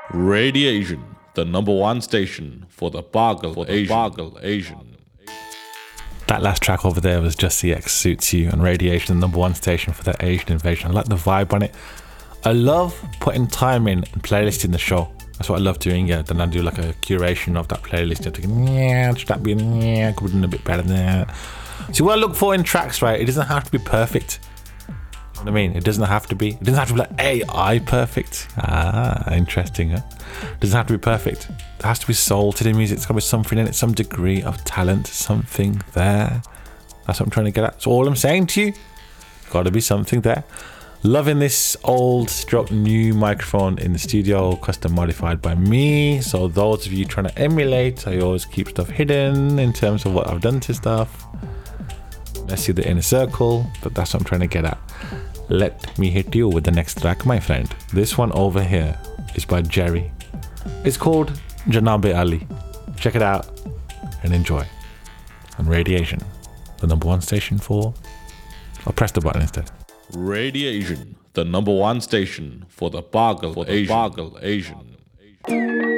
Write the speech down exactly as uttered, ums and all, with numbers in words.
Radiation, the number one station for the Bargle for the Asian. Bargle Asian. That last track over there was Just the X Suits You and Radiation, the number one station for the Asian invasion. I like the vibe on it. I love putting time in and playlisting the show. That's what I love doing. Yeah, then I do like a curation of that playlist. I'm thinking, yeah, should that be, yeah, could be doing a bit better than that. See, what I look for in tracks, right? It doesn't have to be perfect. You know what I mean? It doesn't have to be. It doesn't have to be like A I perfect. Ah, interesting, huh? It doesn't have to be perfect. There has to be soul to the music. It's got to be something in it, some degree of talent, something there. That's what I'm trying to get at. So all I'm saying to you, got to be something there. Loving this old stroke new microphone in the studio, custom modified by me. So those of you trying to emulate, I always keep stuff hidden in terms of what I've done to stuff. Let's see the inner circle, but that's what I'm trying to get at. Let me hit you with the next track, my friend. This one over here is by Jerry. It's called Janabe Ali. Check it out and enjoy. And Radiation, the number one station for... I'll press the button instead. Radiation, the number one station for the Bargle for the Asian. Bargle Asian.